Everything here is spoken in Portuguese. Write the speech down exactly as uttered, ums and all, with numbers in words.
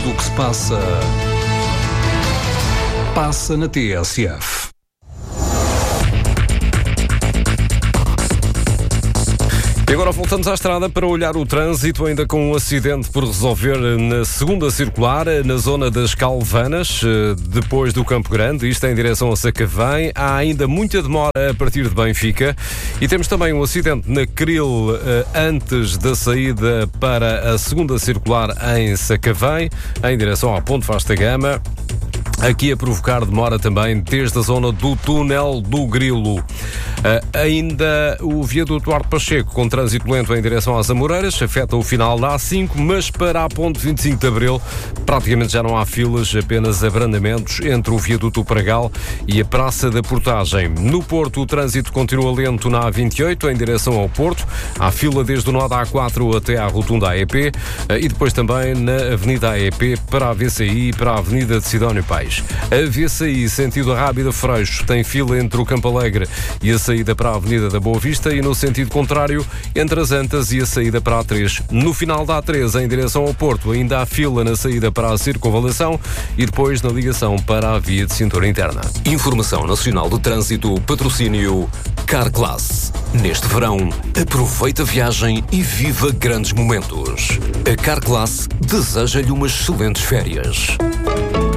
Tudo o que se passa, passa na T S F. E agora voltamos à estrada para olhar o trânsito, ainda com um acidente por resolver na segunda circular, na zona das Calvanas, depois do Campo Grande, isto em direção a Sacavém. Há ainda muita demora a partir de Benfica. E temos também um acidente na Cril, antes da saída para a segunda circular em Sacavém, em direção à Ponte Vasta Gama. Aqui a provocar demora também desde a zona do túnel do Grilo. Uh, ainda o viaduto Duarte Pacheco, com trânsito lento em direção às Amoreiras, afeta o final da A cinco, mas para a ponte vinte e cinco de Abril praticamente já não há filas, apenas abrandamentos entre o viaduto Pragal e a Praça da Portagem. No Porto, o trânsito continua lento na A vinte e oito, em direção ao Porto. Há fila desde o nó da A quatro até à rotunda A E P, uh, e depois também na Avenida A E P para a V C I e para a Avenida de Sidónio Pais. A V C I, sentido Rábida Freixo, tem fila entre o Campo Alegre e a saída para a Avenida da Boa Vista, e no sentido contrário, entre as Antas e a saída para a A três. No final da A três, em direção ao Porto, ainda há fila na saída para a Circunvalação e depois na ligação para a via de cintura interna. Informação Nacional de Trânsito, patrocínio Carclass. Neste verão, aproveita a viagem e viva grandes momentos. A Carclass deseja-lhe umas excelentes férias.